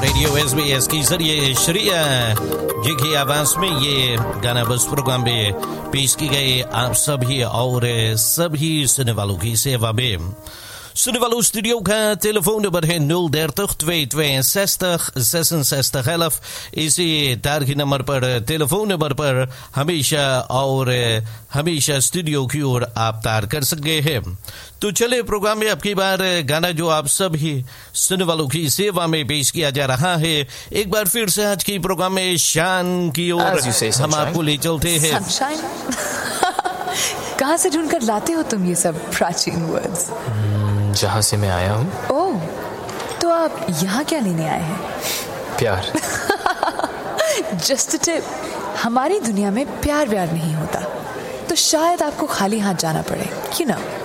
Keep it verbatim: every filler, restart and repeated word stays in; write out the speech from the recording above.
Radio S B S के जरिए श्रिया जी की आवाज में ये गाना बस प्रोग्राम में पेश की गई आप सभी और सभी सुनने वालों की सेवा में। सुनने वालों स्टूडियो का टेलीफोन नंबर है nul dertig tweehonderdtweeënzestig zesenzestig elf। इसी तारीखी नंबर पर टेलीफोन नंबर पर हमेशा और हमेशा स्टूडियो की ओर आप तार कर सकते हैं। तो चले प्रोग्राम में आपकी बार गाना जो आप सभी सुनने वालों की सेवा में पेश किया जा रहा है। एक बार फिर से आज की प्रोग्राम में शान की ओर हम आपको ले चलते हैं। कहाँ से ढूंढकर लाते हो तुम ये सब प्राचीन वर्ड्स? जहाँ से मैं आया हूँ। ओह, तो आप यहाँ क्या लेने आए हैं? प्यार। जस्ट टिप, हमारी दुनिया में प्यार व्यार नहीं होता, तो शायद आपको खाली हाथ जाना पड़े, you know।